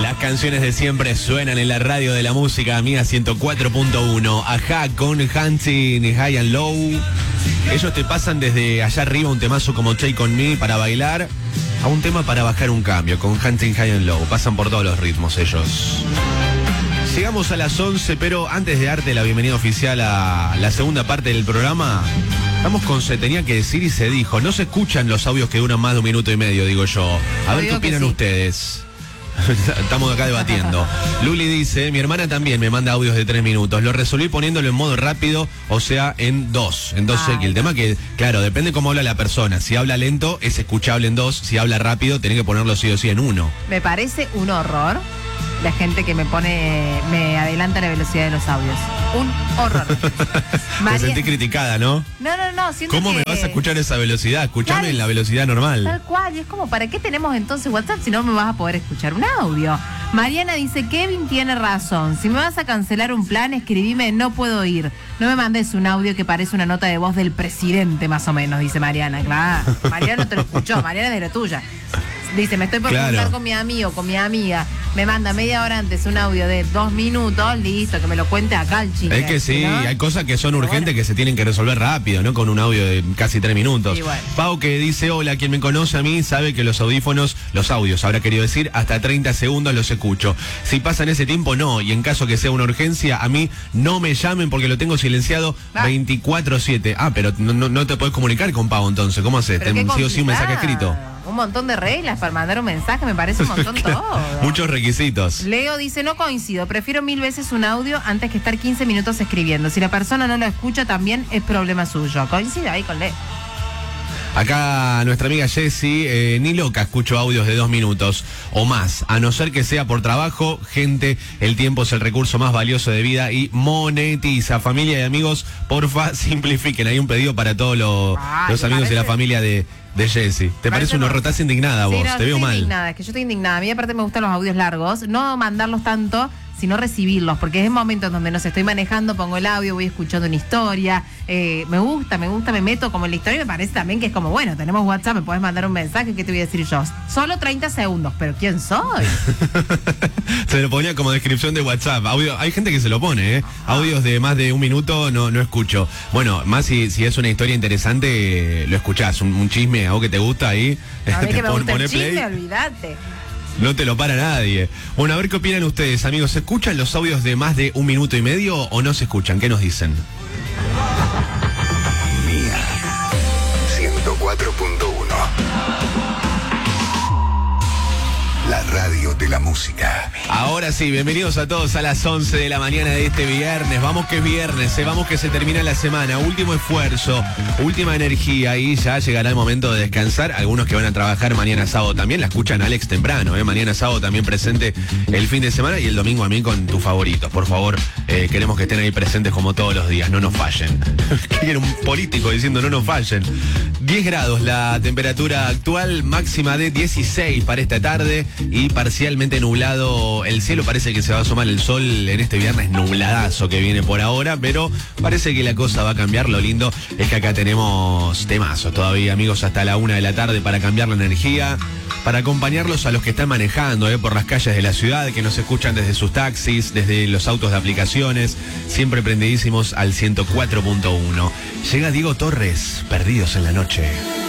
Las canciones de siempre suenan en la radio de la música, Mía 104.1. Ajá, con Hunting High and Low. Ellos te pasan desde allá arriba un temazo como Take On Me para bailar a un tema para bajar un cambio con Hunting High and Low. Pasan por todos los ritmos ellos. Llegamos a las 11, pero antes de darte la bienvenida oficial a la segunda parte del programa, estamos con Se Tenía Que Decir y Se Dijo. No se escuchan los audios que duran más de 1 minuto y medio, digo yo. A ver qué opinan ustedes. Estamos acá debatiendo. Luli dice, mi hermana también me manda audios de 3 minutos. Lo resolví poniéndolo en modo rápido, o sea, en 2. En 2X. El tema que, claro, depende cómo habla la persona. Si habla lento, es escuchable en 2. Si habla rápido, tenés que ponerlo sí o sí en 1. Me parece un horror la gente que me adelanta la velocidad de los audios. Un horror. Me sentí criticada, ¿no? No. Siento ¿Cómo me vas a escuchar esa velocidad? Escuchame en la velocidad normal. Tal cual. Y es como, ¿para qué tenemos entonces WhatsApp si no me vas a poder escuchar un audio? Mariana dice, Kevin tiene razón. Si me vas a cancelar un plan, escribime, no puedo ir. No me mandes un audio que parece una nota de voz del presidente, más o menos, dice Mariana. Claro, Mariana no te lo escuchó, Mariana es de la tuya. Dice, me estoy por juntar con mi amigo, con mi amiga. Me manda media hora antes un audio de 2 minutos, listo, que me lo cuente acá el chico. Es que sí, ¿no? Hay cosas que son urgentes que se tienen que resolver rápido, ¿no? Con un audio de casi 3 minutos. Bueno. Pau que dice, hola, quien me conoce a mí sabe que los audios, habrá querido decir, hasta 30 segundos los escucho. Si pasan ese tiempo, no. Y en caso que sea una urgencia, a mí no me llamen porque lo tengo silenciado 24/7. Ah, pero no te podés comunicar con Pau entonces. ¿Cómo haces? Sí o sí un mensaje escrito. Un montón de reglas para mandar un mensaje, me parece un montón todo. Muchos requisitos. Leo dice, no coincido, prefiero 1000 veces un audio antes que estar 15 minutos escribiendo. Si la persona no lo escucha, también es problema suyo. Coincido ahí con Leo. Acá nuestra amiga Jessie, ni loca escucho audios de 2 minutos o más, a no ser que sea por trabajo. Gente, el tiempo es el recurso más valioso de vida y monetiza. Familia y amigos, porfa, simplifiquen. Hay un pedido para todos los amigos y la familia de Jessie. ¿Te parece un horror? Estás indignada vos, te veo mal. Indignada, es que yo estoy indignada. A mí aparte me gustan los audios largos, no mandarlos tanto, sino recibirlos, porque es momentos donde no sé, estoy manejando, pongo el audio, voy escuchando una historia, me gusta, me meto como en la historia y me parece también que es como, bueno, tenemos WhatsApp, me podés mandar un mensaje, ¿qué te voy a decir yo? Solo 30 segundos, pero ¿quién soy? Se lo ponía como descripción de WhatsApp. Audio, hay gente que se lo pone, ¿eh? Audios de más de 1 minuto no escucho. Bueno, más si es una historia interesante, lo escuchás, un chisme, algo que te gusta ahí. A mí que me gusta el chisme, olvídate. No te lo para nadie. Bueno, a ver qué opinan ustedes, amigos. ¿Se escuchan los audios de más de 1 minuto y medio o no se escuchan? ¿Qué nos dicen? Mía 104.1. La radio de la música. Ahora sí, bienvenidos a todos a las 11 de la mañana de este viernes. Vamos que es viernes, vamos que se termina la semana. Último esfuerzo, última energía y ya llegará el momento de descansar. Algunos que van a trabajar mañana sábado también, la escuchan Alex temprano. Mañana sábado también presente el fin de semana y el domingo a mí con tus favoritos. Por favor, queremos que estén ahí presentes como todos los días, no nos fallen. Quiero un político diciendo no nos fallen. 10 grados la temperatura actual, máxima de 16 para esta tarde. Y parcialmente nublado el cielo, parece que se va a asomar el sol en este viernes nubladazo que viene por ahora, pero parece que la cosa va a cambiar. Lo lindo es que acá tenemos temazos todavía, amigos, hasta la 1 de la tarde para cambiar la energía, para acompañarlos a los que están manejando por las calles de la ciudad, que nos escuchan desde sus taxis, desde los autos de aplicaciones, siempre prendidísimos al 104.1. Llega Diego Torres, Perdidos en la Noche.